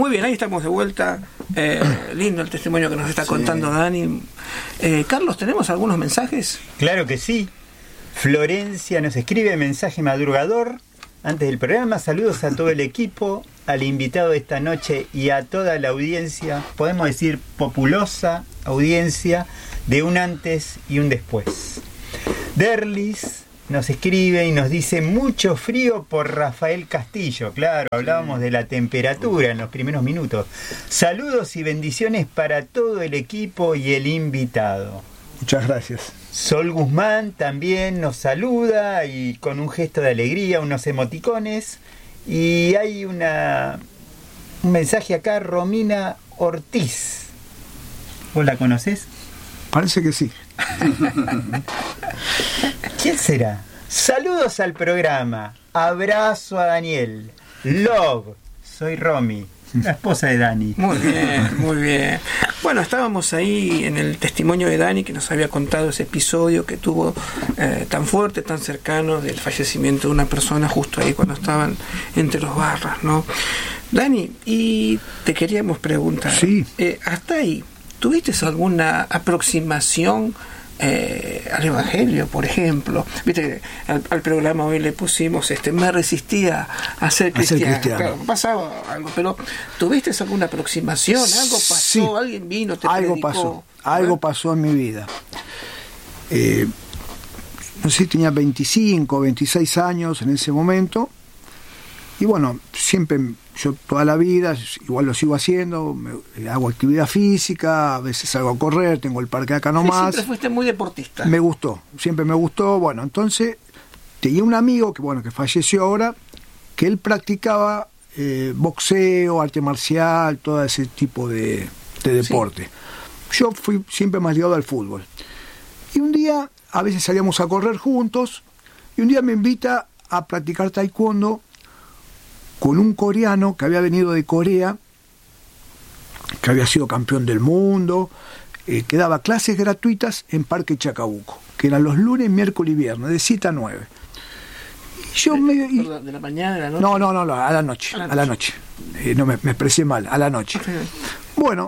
muy bien, ahí estamos de vuelta. Lindo el testimonio que nos está contando Dani. Carlos, ¿tenemos algunos mensajes? Claro que sí. Florencia nos escribe mensaje madrugador antes del programa. Saludos a todo el equipo, al invitado de esta noche y a toda la audiencia, podemos decir populosa audiencia, de un antes y un después. Derlis nos escribe y nos dice mucho frío por Rafael Castillo. Claro, hablábamos de la temperatura en los primeros minutos. Saludos y bendiciones para todo el equipo y el invitado. Muchas gracias. Sol Guzmán también nos saluda y con un gesto de alegría, unos emoticones. Y hay un mensaje acá, Romina Ortiz. ¿Vos la conocés? Parece que sí. ¿Quién será? Saludos al programa. Abrazo a Daniel. Love. Soy Romy, la esposa de Dani. Muy bien, muy bien. Bueno, estábamos ahí en el testimonio de Dani, que nos había contado ese episodio que tuvo tan fuerte, tan cercano, del fallecimiento de una persona justo ahí cuando estaban entre los barras, ¿no? Dani, y te queríamos preguntar, sí. Hasta ahí, ¿tuviste alguna aproximación al Evangelio, por ejemplo? Viste, al programa hoy le pusimos me resistía a ser cristiano. Claro, pasaba algo, pero ¿tuviste alguna aproximación? ¿Algo pasó? Sí. ¿Alguien vino, te algo predicó? Algo pasó en mi vida. No sé, tenía 25, 26 años en ese momento. Y bueno, siempre, yo toda la vida, igual lo sigo haciendo, hago actividad física, a veces salgo a correr, tengo el parque acá nomás. Siempre fuiste muy deportista. Me gustó, siempre me gustó. Bueno, entonces tenía un amigo que falleció ahora, que él practicaba boxeo, arte marcial, todo ese tipo de deporte. Sí. Yo fui siempre más ligado al fútbol. Y un día, a veces salíamos a correr juntos, y un día me invita a practicar taekwondo con un coreano que había venido de Corea, que había sido campeón del mundo, que daba clases gratuitas en Parque Chacabuco, que eran los lunes, miércoles y viernes, de 7 a 9. Y yo ¿De la mañana, de la noche? No, a la noche. A la noche. No me expresé mal, a la noche. Okay. Bueno,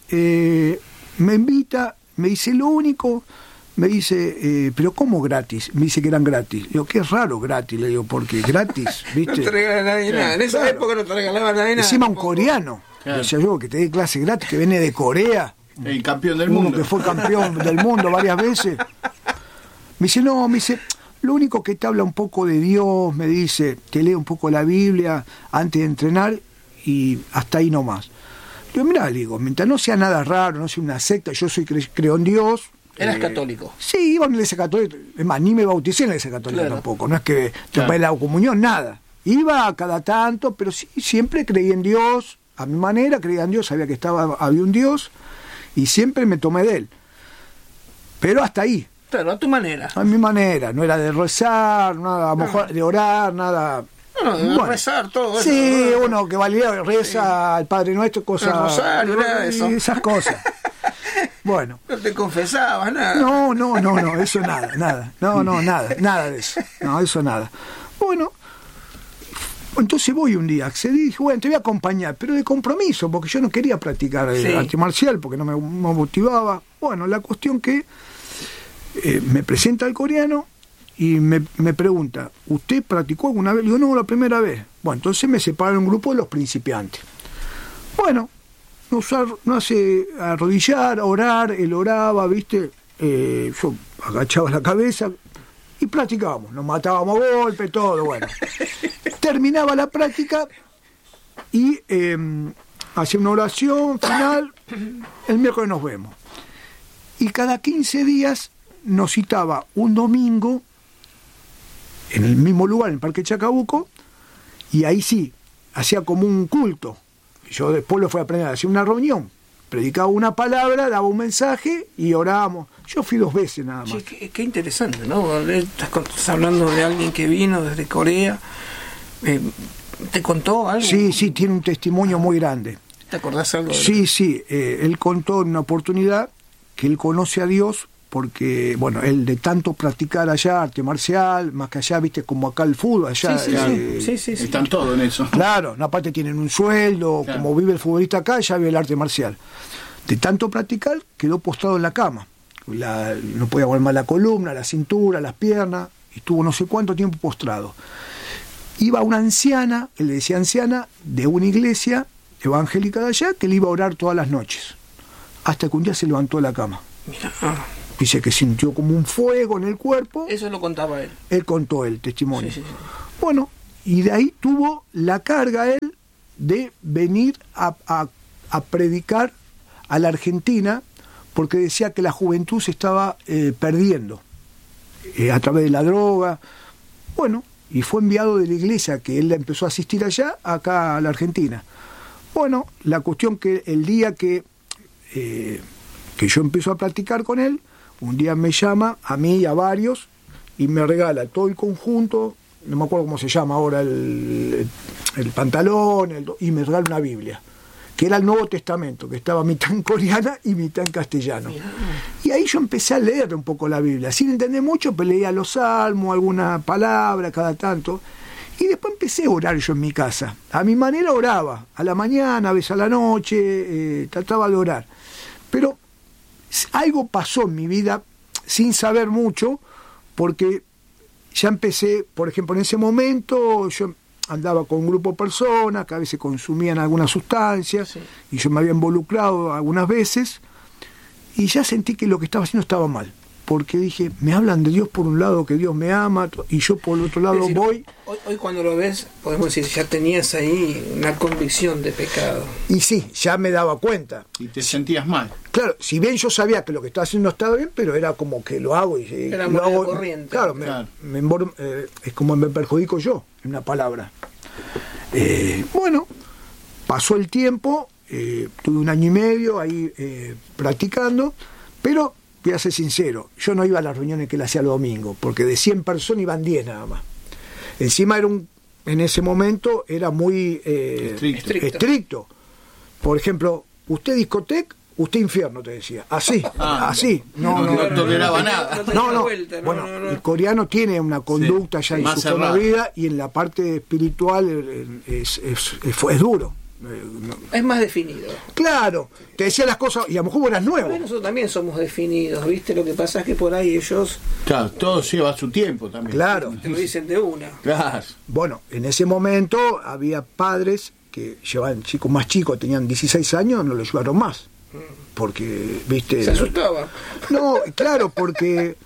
me invita, me dice lo único... Me dice, ¿pero cómo gratis? Me dice que eran gratis. Le digo, qué raro gratis. Le digo, porque gratis, ¿viste? No te regala nadie nada. En esa época no te regalaba nadie nada. Encima un coreano. Claro. Decía yo, que te dé clase gratis, que viene de Corea. El campeón del mundo. Que fue campeón del mundo varias veces. Me dice, lo único que te habla un poco de Dios, me dice, te lee un poco la Biblia antes de entrenar y hasta ahí nomás. Le digo, mirá, mientras no sea nada raro, no sea una secta, yo creo en Dios. ¿Eras católico? Sí, iba en la iglesia católica. Es más, ni me bauticé en la iglesia católica tampoco. No es que tomé la comunión, nada. Iba cada tanto, pero sí, siempre creí en Dios. A mi manera creía en Dios, sabía que había un Dios. Y siempre me tomé de él. Pero hasta ahí. Pero a tu manera. A mi manera. No era de rezar, nada, a lo mejor de orar, nada. No, rezar, todo eso. Sí, uno que valía, reza al Padre Nuestro, cosas. El rosario, nada de eso. Esas cosas. Bueno. No te confesabas, nada. No, eso nada. Nada de eso. No, eso nada. Bueno, entonces voy un día, accedí y dije, bueno, te voy a acompañar, pero de compromiso, porque yo no quería practicar arte marcial, porque no me motivaba. Bueno, la cuestión que me presenta el coreano y me pregunta, ¿usted practicó alguna vez? Le digo, no, la primera vez. Bueno, entonces me separa un grupo de los principiantes. Bueno, no hace arrodillar, orar, él oraba, ¿viste? Yo agachaba la cabeza y practicábamos, nos matábamos a golpe, todo, bueno. Terminaba la práctica y hacía una oración final, el miércoles nos vemos. Y cada 15 días nos citaba un domingo en el mismo lugar, en el Parque Chacabuco, y ahí sí, hacía como un culto. Yo después lo fui a aprender, hacía una reunión, predicaba una palabra, daba un mensaje y orábamos. Yo fui 2 veces nada más. Sí, qué interesante, ¿no? Estás hablando de alguien que vino desde Corea. ¿Te contó algo? Sí, tiene un testimonio muy grande. ¿Te acordás algo? Sí, él contó en una oportunidad que él conoce a Dios porque, bueno, él de tanto practicar allá arte marcial, más que allá, viste, como acá el fútbol, allá... Sí. Están todos en eso. Claro, aparte tienen un sueldo, claro. Como vive el futbolista acá, ya vive el arte marcial. De tanto practicar, quedó postrado en la cama. No podía mover más la columna, la cintura, las piernas, y estuvo no sé cuánto tiempo postrado. Iba una anciana, él le decía anciana, de una iglesia evangélica de allá, que le iba a orar todas las noches. Hasta que un día se levantó de la cama. Mira. Dice que sintió como un fuego en el cuerpo. Eso lo contaba él. Él contó el testimonio. Sí. Bueno, y de ahí tuvo la carga él de venir a predicar a la Argentina, porque decía que la juventud se estaba perdiendo a través de la droga. Bueno, y fue enviado de la iglesia que él empezó a asistir allá, acá a la Argentina. Bueno, la cuestión que el día que yo empiezo a practicar con él, un día me llama a mí y a varios y me regala todo el conjunto, no me acuerdo cómo se llama ahora, el pantalón, y me regala una Biblia, que era el Nuevo Testamento, que estaba mitad en coreana y mitad en castellano. Y ahí yo empecé a leer un poco la Biblia, sin entender mucho, pero leía los salmos, alguna palabra cada tanto. Y después empecé a orar yo en mi casa. A mi manera oraba, a la mañana, a veces a la noche, trataba de orar. Pero algo pasó en mi vida sin saber mucho, porque ya empecé, por ejemplo, en ese momento yo andaba con un grupo de personas que a veces consumían algunas sustancias, Sí. Y yo me había involucrado algunas veces, y ya sentí que lo que estaba haciendo estaba mal. Porque dije, me hablan de Dios por un lado, que Dios me ama, y yo por el otro lado Es decir, voy. Hoy cuando lo ves, podemos decir, ya tenías ahí una convicción de pecado. Y sí, ya me daba cuenta. Y te sentías mal. Claro, si bien yo sabía que lo que estaba haciendo estaba bien, pero era como que lo hago y Era lo moneda hago. corriente. Claro, Claro. Es como me perjudico yo, en una palabra. Bueno, pasó el tiempo, tuve 1 año y medio ahí practicando, pero voy a ser sincero, yo no iba a las reuniones que él hacía el domingo, porque de 100 personas iban 10 nada más. Encima en ese momento era muy estricto. Por ejemplo, usted discoteca, usted infierno, te decía. Así. No toleraba nada. No. Bueno, el coreano tiene una conducta ya en más su forma de vida, y en la parte espiritual es duro. Es más definido. Claro, te decía las cosas y a lo mejor vos eras nuevo. Bueno, nosotros también somos definidos, ¿viste? Lo que pasa es que por ahí ellos Claro, todo lleva su tiempo también. Claro. te lo dicen de una. Claro. Bueno, en ese momento había padres que llevaban chicos más chicos, tenían 16 años, no los llevaron más. Porque, viste... Se asustaba. No, claro, porque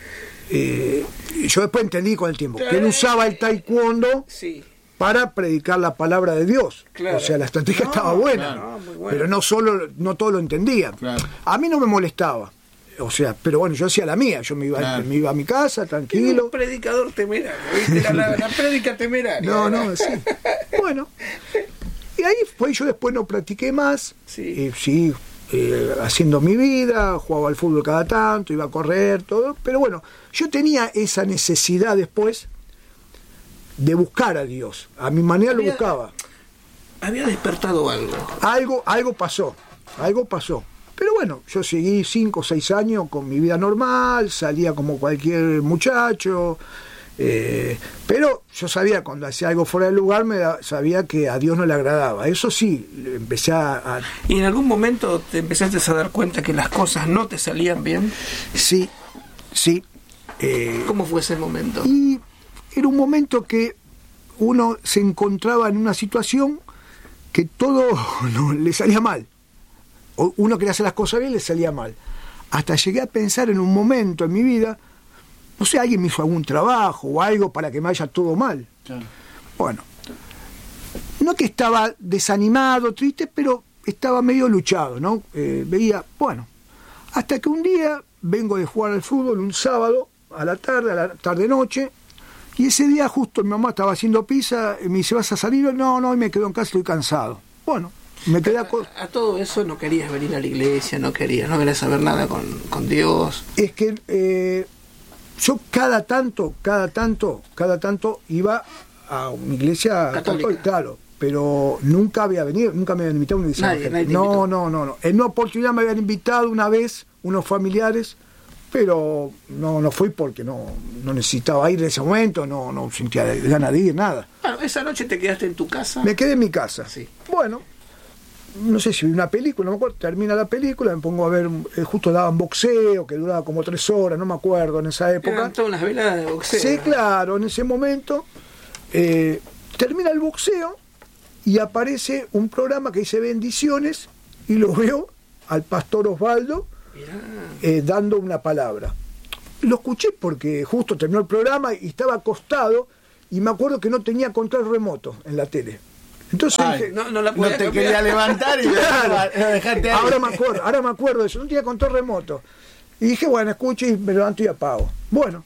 yo después entendí con el tiempo que él usaba el taekwondo Sí. para predicar la palabra de Dios. Claro. O sea, la estrategia estaba buena, claro, muy buena. pero no todo lo entendían. Claro. A mí no me molestaba. O sea, pero bueno, yo hacía la mía, yo me iba a mi casa, Era tranquilo. un predicador temerario, ¿viste? La prédica temeraria. No, sí. Bueno, y ahí fue, yo después no practiqué más, Sí. haciendo mi vida, jugaba al fútbol cada tanto, iba a correr, todo, pero bueno, yo tenía esa necesidad después de buscar a Dios, a mi manera lo buscaba. Había despertado algo. Algo pasó. Pero bueno, yo seguí 5 o 6 años con mi vida normal, salía como cualquier muchacho, pero yo sabía cuando hacía algo fuera del lugar, sabía que a Dios no le agradaba. Eso sí, empecé a... ¿Y en algún momento te empezaste a dar cuenta que las cosas no te salían bien? Sí. ¿Cómo fue ese momento? Y era un momento que uno se encontraba en una situación que todo no, le salía mal. Uno quería hacer las cosas bien, le salía mal. Hasta llegué a pensar en un momento en mi vida, no sé, alguien me hizo algún trabajo o algo para que me vaya todo mal. Claro. Bueno, no que estaba desanimado, triste, pero estaba medio luchado, ¿no? Veía, bueno, hasta que un día vengo de jugar al fútbol un sábado a la tarde-noche, y ese día justo mi mamá estaba haciendo pizza, y me dice, ¿vas a salir? No, y me quedo en casa, estoy cansado. Bueno, me quedé a todo eso no querías venir a la iglesia, no querías saber nada con Dios. Es que yo cada tanto iba a una iglesia católica, claro, pero nunca me habían invitado a una iglesia. Nadie te no. En una oportunidad me habían invitado una vez unos familiares, pero no fui porque no necesitaba ir en ese momento, no sentía ganas de ir, nada. Bueno, esa noche te quedaste en tu casa. Me quedé en mi casa. Sí. Bueno, no sé si vi una película, no me acuerdo, termina la película, me pongo a ver, justo daban boxeo, que duraba como 3 horas, no me acuerdo en esa época. Eran todas unas veladas de boxeo. Sí, claro, en ese momento termina el boxeo y aparece un programa que dice Bendiciones y lo veo al pastor Osvaldo dando una palabra. Lo escuché porque justo terminó el programa y estaba acostado y me acuerdo que no tenía control remoto en la tele. Entonces dije, no te quería levantar y dejarte ahí. ahora me acuerdo de eso, no tenía control remoto. Y dije, bueno, escucho y me levanto y apago. Bueno,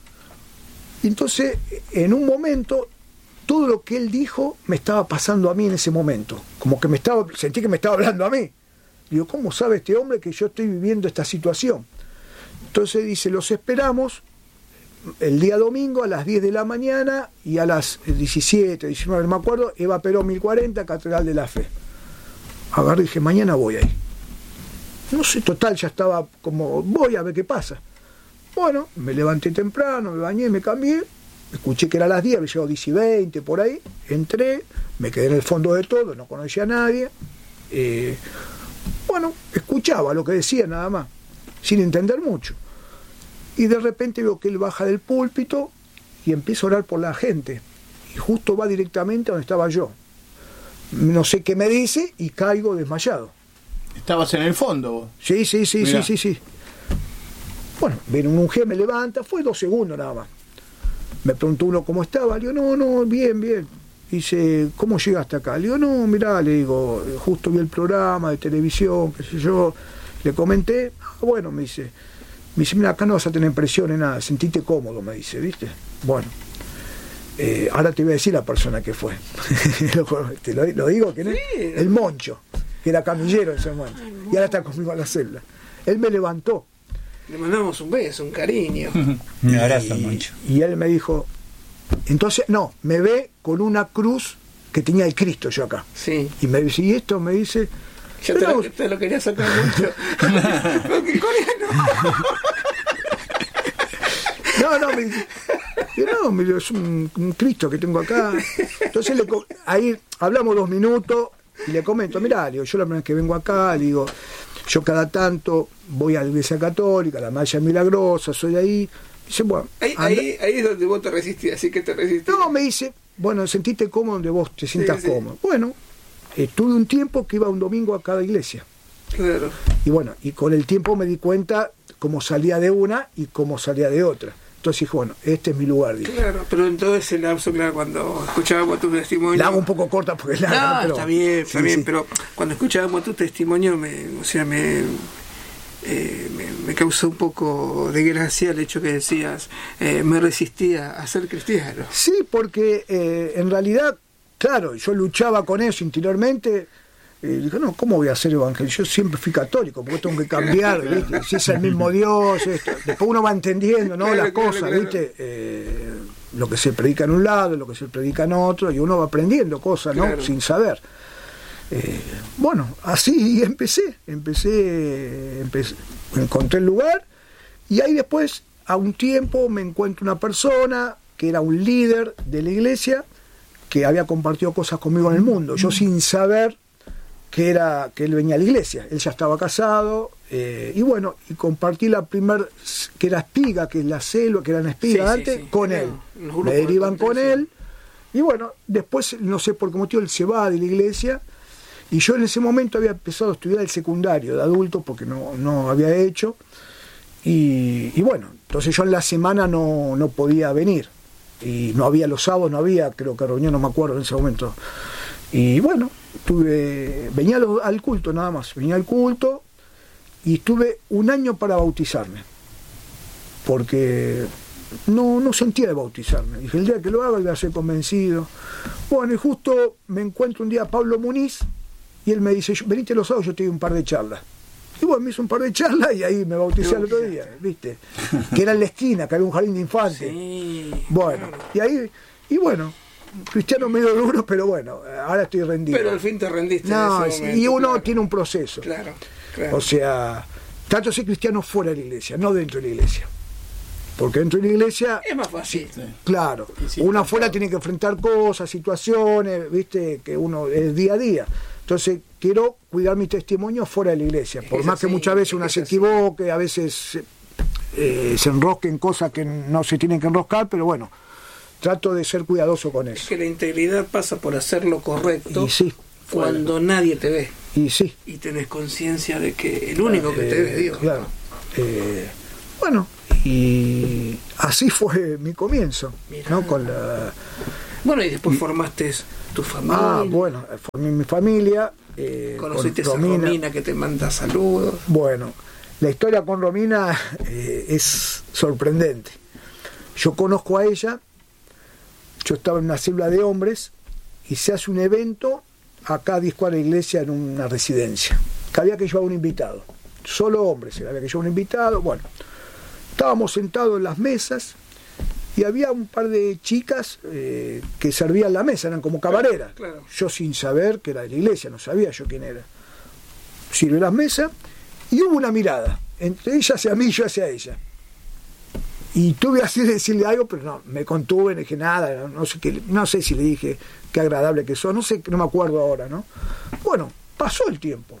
entonces en un momento todo lo que él dijo me estaba pasando a mí en ese momento. Como que sentí que me estaba hablando a mí. Digo, ¿cómo sabe este hombre que yo estoy viviendo esta situación? Entonces dice, los esperamos el día domingo a las 10 de la mañana y a las 17, 19, no me acuerdo, Eva Perón 1040, Catedral de la Fe. Agarré y dije, mañana voy ahí. No sé, total, ya estaba como, voy a ver qué pasa. Bueno, me levanté temprano, me bañé, me cambié, escuché que era a las 10, había llegado 10 y 20, por ahí, entré, me quedé en el fondo de todo, no conocía a nadie. Bueno, escuchaba lo que decía nada más, sin entender mucho. Y de repente veo que él baja del púlpito y empieza a orar por la gente. Y justo va directamente a donde estaba yo. No sé qué me dice y caigo desmayado. ¿Estabas en el fondo vos? Sí. Bueno, viene un mujer, me levanta, fue 2 segundos nada más. Me preguntó uno cómo estaba, le digo, no, bien. Dice, ¿cómo llegaste acá? Le digo, no, mirá, le digo, justo vi el programa de televisión, qué sé yo. Le comenté, bueno, me dice, mira, acá no vas a tener presión en nada, sentite cómodo, me dice, ¿viste? Bueno, ahora te voy a decir la persona que fue. Te lo digo, ¿quién es? Sí. El Moncho, que era camillero en ese momento, y ahora está conmigo en la celda. Él me levantó. Le mandamos un beso, un cariño. Un abrazo, Moncho. Y él me dijo, entonces, me ve con una cruz que tenía el Cristo yo acá. Sí. Y me dice, ¿y esto? Me dice... Yo te lo quería sacar mucho. Porque me dice, es un Cristo que tengo acá. Entonces ahí hablamos 2 minutos y le comento, mirá, yo la primera vez que vengo acá, digo, yo cada tanto voy a la Iglesia Católica, a la Malla Milagrosa, soy ahí. Dice, bueno, ahí es donde vos te resistís, así que te resistís. No, me dice, bueno, sentite cómodo donde vos te sientas cómodo. Bueno, tuve un tiempo que iba un domingo a cada iglesia. Claro. Y bueno, y con el tiempo me di cuenta cómo salía de una y cómo salía de otra. Entonces dije, bueno, este es mi lugar. Dije. Claro, pero en todo ese lapso, claro, cuando escuchábamos tu testimonio... La hago un poco corta porque es larga. No, pero, está bien, pero cuando escuchábamos tu testimonio, me causó un poco de gracia el hecho que decías, me resistía a ser cristiano. Sí, porque en realidad, claro, yo luchaba con eso interiormente. Dije, no, ¿cómo voy a ser evangélico? Yo siempre fui católico, porque tengo que cambiar, ¿viste? Si es el mismo Dios, esto. Después uno va entendiendo, ¿no? Las cosas, ¿viste? Lo que se predica en un lado, lo que se predica en otro, y uno va aprendiendo cosas, ¿no? Claro. Sin saber. Bueno, así empecé, encontré el lugar, y ahí después, a un tiempo, me encuentro una persona que era un líder de la iglesia, que había compartido cosas conmigo en el mundo, yo sin saber que él venía a la iglesia. Él ya estaba casado, y bueno, y compartí la primer, que era espiga, que es la selva, que eran espigas antes, con él. Me derivan con él, y bueno, después, no sé por qué motivo, él se va de la iglesia, y yo en ese momento había empezado a estudiar el secundario de adulto, porque no había hecho, y bueno, entonces yo en la semana no podía venir, y no había los sábados, no había, creo que reunión, no me acuerdo en ese momento, y bueno, venía al culto nada más, venía al culto y estuve 1 año para bautizarme, porque no sentía de bautizarme. Dije, el día que lo haga voy a ser convencido. Bueno, y justo me encuentro un día a Pablo Muniz y él me dice, venite los sábados, yo te doy un par de charlas. Y bueno, me hizo un par de charlas y ahí me bauticé el otro día, ¿viste? Que era en la esquina, que había un jardín de infantes. Sí, bueno, claro. Y bueno, cristiano medio duro, pero bueno, ahora estoy rendido. Pero al fin te rendiste. No, en ese momento, y uno claro. tiene un proceso. Claro. O sea, trato de ser cristiano fuera de la iglesia, no dentro de la iglesia. Porque dentro de la iglesia, Es más fácil. claro, sí, uno claro. afuera tiene que enfrentar cosas, situaciones, viste, que uno es día a día. Entonces, quiero cuidar mi testimonio fuera de la iglesia. Es Por que es más que así, muchas veces es una que se es así. equivoque, a veces se enrosque en cosas que no se tienen que enroscar, pero bueno, trato de ser cuidadoso con Es eso. que la integridad pasa por hacer lo correcto Y sí, cuando nadie te ve. y sí. Y tenés conciencia de que el único que te ve es Dios. Claro. Bueno, y así fue mi comienzo, Mirá. ¿no? Con la... Bueno, y después formaste tu familia. bueno, formé mi familia. Conociste con a Romina que te manda saludos. Bueno, la historia con Romina es sorprendente. Yo conozco a ella, yo estaba en una célula de hombres y se hace un evento acá a 10 cuadras de la iglesia en una residencia, que había que llevar un invitado, solo hombres, había que llevar un invitado. Bueno, estábamos sentados en las mesas y había un par de chicas que servían la mesa, eran como camareras. Claro. Yo sin saber que era de la iglesia, no sabía yo quién era. Sirve las mesas y hubo una mirada entre ella hacia mí y yo hacia ella. Y tuve así de decirle algo, pero no, me contuve, no dije nada, no sé si le dije qué agradable que sos, no me acuerdo ahora, ¿no? Bueno, pasó el tiempo.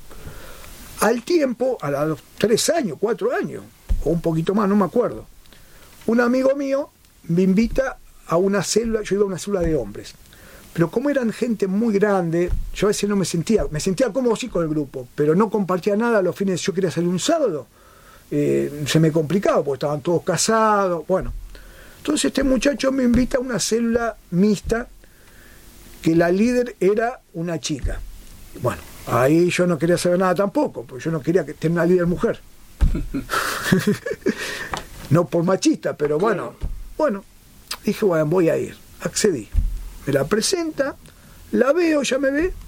Al tiempo, a los 3 años, 4 años, o un poquito más, no me acuerdo, un amigo mío me invita a una célula, yo iba a una célula de hombres, pero como eran gente muy grande, yo a veces no me sentía cómodo sí con el grupo, pero no compartía nada los fines, yo quería salir un sábado, se me complicaba porque estaban todos casados, bueno. Entonces este muchacho me invita a una célula mixta, que la líder era una chica. Bueno, ahí yo no quería saber nada tampoco, porque yo no quería que tener una líder mujer. No por machista, pero bueno. Claro. Bueno, dije, bueno, voy a ir. Accedí. Me la presenta, la veo, ya me ve,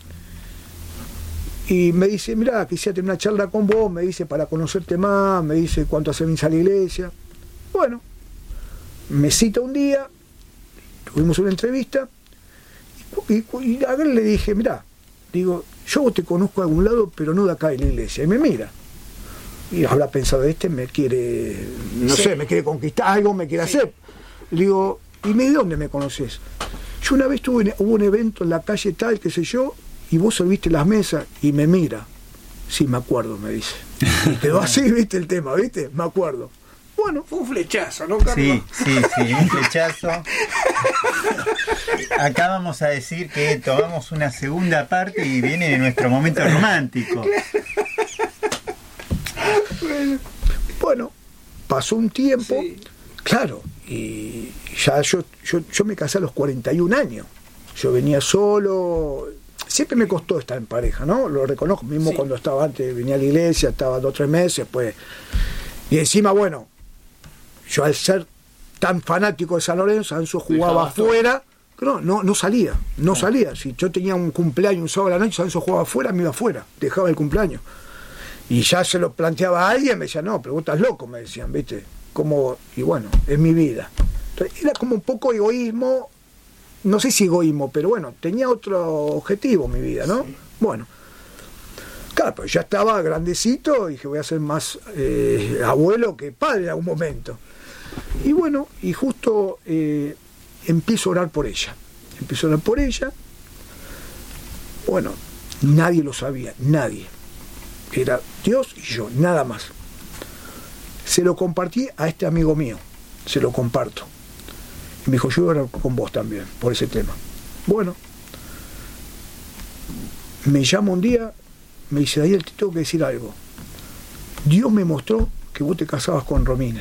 y me dice, mirá, quisiera tener una charla con vos, me dice, para conocerte más, me dice cuánto hace venís a la iglesia. Bueno, me cita un día, tuvimos una entrevista, y a él le dije, mirá, digo, yo te conozco de algún lado, pero no de acá de la iglesia. Y me mira. Y habrá pensado, me quiere, no Sí. sé, me quiere conquistar, algo me quiere hacer. Le digo, ¿y de dónde me conoces? Yo una vez hubo un evento en la calle tal, qué sé yo, y vos serviste las mesas, y me mira. Sí, me acuerdo, me dice. Y quedó así, viste el tema, viste, me acuerdo. Bueno, Fue un flechazo, ¿no, Carlos? Sí, un flechazo. Acá vamos a decir que tomamos una segunda parte y viene de nuestro momento romántico. bueno, pasó un tiempo, Sí. claro, y ya yo me casé a los 41 años. Yo venía solo, siempre me costó estar en pareja, ¿no? Lo reconozco, mismo Sí. cuando estaba antes, venía a la iglesia, estaba 2 o 3 meses, pues. Y encima, bueno, yo al ser tan fanático de San Lorenzo, Sanso jugaba Dejabas todo. afuera, no salía. Si yo tenía un cumpleaños un sábado a la noche, Sanso jugaba afuera, me iba afuera, dejaba el cumpleaños. Y ya se lo planteaba a alguien, me decía, no, pero vos estás loco, me decían, ¿viste? Y bueno, es mi vida. Entonces, era como un poco egoísmo, no sé si egoísmo, pero bueno, tenía otro objetivo mi vida, ¿no? Sí. Bueno, claro, pero ya estaba grandecito y dije, voy a ser más abuelo que padre en algún momento. Y bueno, y justo empiezo a orar por ella. Bueno, nadie lo sabía, nadie. Era Dios y yo, nada más. Se lo compartí a este amigo mío, se lo comparto. Y me dijo, yo voy a orar con vos también, por ese tema. Bueno, me llama un día, me dice, Daniel, te tengo que decir algo. Dios me mostró que vos te casabas con Romina.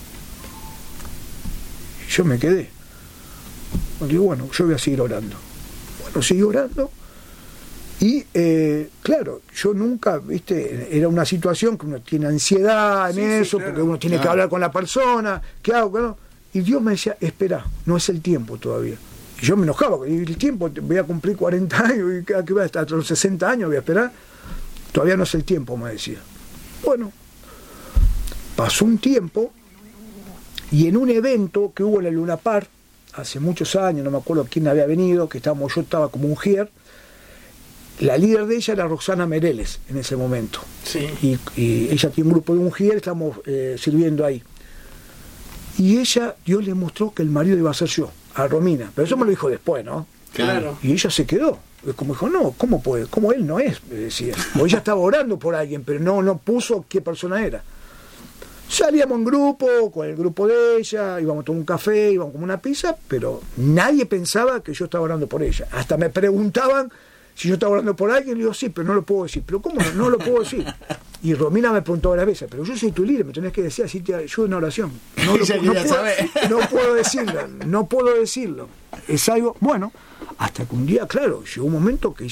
Y yo me quedé. Digo, bueno, yo voy a seguir orando. Bueno, seguí orando. Y claro, yo nunca, viste, era una situación que uno tiene ansiedad en eso, claro, porque uno tiene que hablar con la persona, ¿qué hago? ¿Qué no? Y Dios me decía, espera, no es el tiempo todavía. Y yo me enojaba, porque el tiempo, voy a cumplir 40 años, y que voy hasta los 60 años voy a esperar. Todavía no es el tiempo, me decía. Bueno, pasó un tiempo, y en un evento que hubo en el Luna Park, hace muchos años, no me acuerdo quién había venido, yo estaba como un gier, la líder de ella era Roxana Mereles en ese momento. Sí. Y ella tiene un grupo de mujeres, estamos sirviendo ahí. Y Dios le mostró que el marido iba a ser yo, a Romina. Pero eso me lo dijo después, ¿no? Claro. Y ella se quedó. Como dijo, no, ¿cómo puede? ¿Cómo él no es? Me decía. O ella estaba orando por alguien, pero no puso qué persona era. Salíamos en grupo, con el grupo de ella, íbamos a tomar un café, íbamos a comer una pizza, pero nadie pensaba que yo estaba orando por ella. Hasta me preguntaban si yo estaba orando por alguien, y le digo, sí, pero no lo puedo decir. ¿Pero cómo no lo puedo decir? Y Romina me preguntó varias veces, pero yo soy tu líder, me tenés que decir, así te ayudo en oración. No puedo decirlo. Es algo, bueno, hasta que un día, claro, llegó un momento que